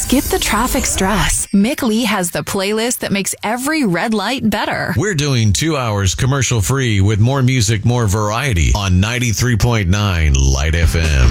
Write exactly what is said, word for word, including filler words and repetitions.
Skip the traffic stress. Mick Lee has the playlist that makes every red light better. We're doing two hours commercial free with more music, more variety on ninety-three point nine Light F M.